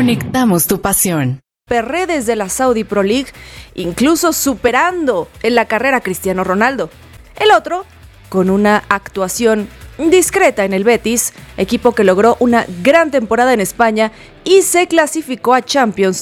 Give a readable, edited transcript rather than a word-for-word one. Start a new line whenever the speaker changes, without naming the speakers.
Conectamos tu pasión.
Perré desde la Saudi Pro League, incluso superando en la carrera a Cristiano Ronaldo. El otro, con una actuación discreta en el Betis, equipo que logró una gran temporada en España y se clasificó a Champions